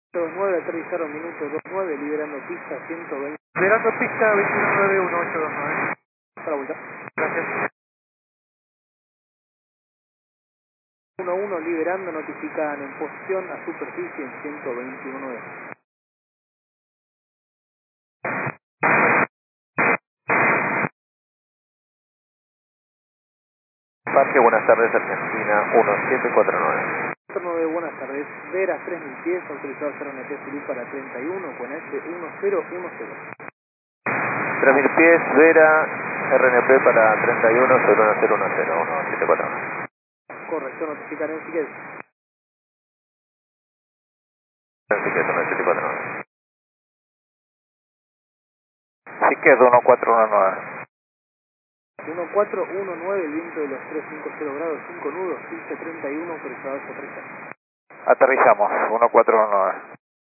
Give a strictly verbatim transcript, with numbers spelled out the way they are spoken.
dos nueve, aterrizaron minuto dos nueve, liberando pista ciento veinte. Liberando pista veintiuno nueve uno ocho dos nueve. Para la vuelta. Gracias. uno uno, liberando, notifican en posición a superficie en ciento veintiuno nueve. Parque, buenas tardes, Argentina uno siete cuatro nueve. nueve, buenas tardes. Vera tres mil pies, autorizado cero N T Zulu para treinta y uno, con S uno cero uno cero. tres mil pies, Vera, R N P para treinta y uno cero uno cero uno cero uno siete cuatro nueve. Correcto, notificar en Siquet. Así que es uno siete cuatro nueve. Sí que es uno cuatro uno nueve. uno cuatro uno nueve, viento de los trescientos cincuenta grados, cinco nudos, quince treinta y uno, autorizado a aterrizar. Aterrizamos, uno cuatro uno nueve.